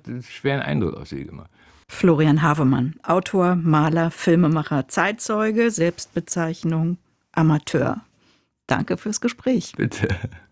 einen schweren Eindruck auf sie gemacht. Florian Havemann, Autor, Maler, Filmemacher, Zeitzeuge, Selbstbezeichnung Amateur. Danke fürs Gespräch. Bitte.